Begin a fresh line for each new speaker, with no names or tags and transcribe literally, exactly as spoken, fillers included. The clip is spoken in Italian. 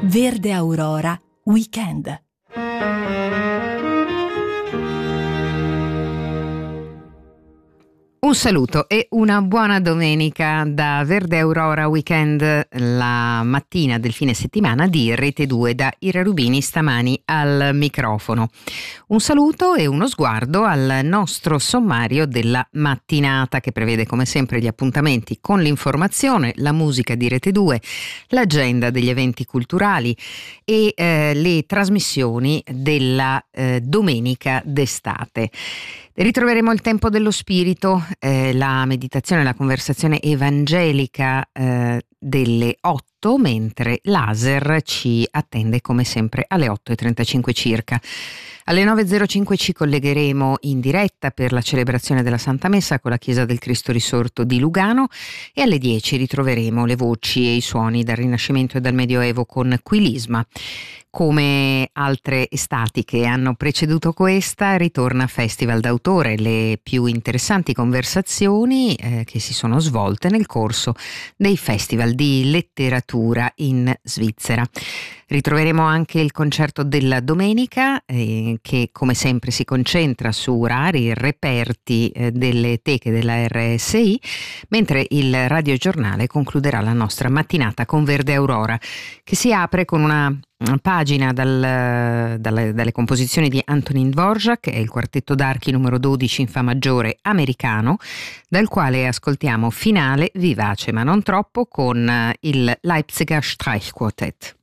Verde Aurora Weekend.
Un saluto e una buona domenica da Verde Aurora Weekend, la mattina del fine settimana di Rete due, da Ira Rubini stamani al microfono. Un saluto e uno sguardo al nostro sommario della mattinata, che prevede come sempre gli appuntamenti con l'informazione, la musica di Rete due, l'agenda degli eventi culturali e eh, le trasmissioni della eh, domenica d'estate. Ritroveremo il tempo dello spirito, eh, la meditazione, la conversazione evangelica eh, delle otto, mentre Laser ci attende come sempre alle otto e trentacinque circa. Alle nove e zero cinque ci collegheremo in diretta per la celebrazione della Santa Messa con la Chiesa del Cristo Risorto di Lugano e alle dieci ritroveremo le voci e i suoni dal Rinascimento e dal Medioevo con Quilisma. Come altre estati che hanno preceduto questa, ritorna Festival d'autore, le più interessanti conversazioni eh, che si sono svolte nel corso dei festival di letteratura in Svizzera. Ritroveremo anche il concerto della domenica eh, che come sempre si concentra su rari reperti eh, delle teche della R S I, mentre il radiogiornale concluderà la nostra mattinata con Verde Aurora, che si apre con una pagina dal, dalle, dalle composizioni di Antonín Dvořák, che è il quartetto d'archi numero dodici in fa maggiore americano, dal quale ascoltiamo Finale vivace ma non troppo con il Leipziger Streichquartett.